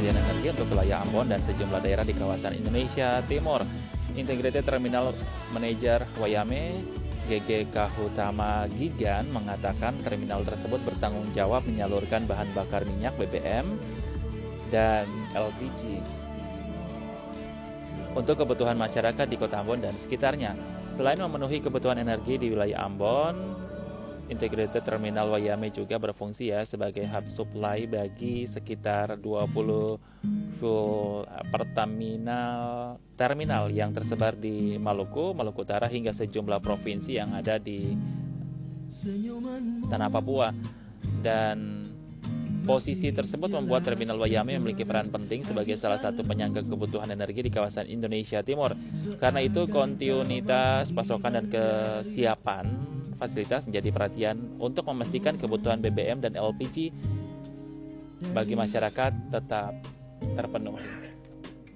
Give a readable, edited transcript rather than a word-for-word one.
pengalian energi untuk wilayah Ambon dan sejumlah daerah di kawasan Indonesia Timur. Integrated Terminal Manager Wayame, GG Kahutama Gigan, mengatakan terminal tersebut bertanggung jawab menyalurkan bahan bakar minyak BBM dan LPG untuk kebutuhan masyarakat di Kota Ambon dan sekitarnya. Selain memenuhi kebutuhan energi di wilayah Ambon, Integrated Terminal Wayame juga berfungsi sebagai hub supply bagi sekitar 20 fuel terminal yang tersebar di Maluku, Maluku Utara hingga sejumlah provinsi yang ada di tanah Papua. Dan posisi tersebut membuat Terminal Wayame memiliki peran penting sebagai salah satu penyangga kebutuhan energi di kawasan Indonesia Timur. Karena itu, kontinuitas pasokan dan kesiapan fasilitas menjadi perhatian untuk memastikan kebutuhan BBM dan LPG bagi masyarakat tetap terpenuhi.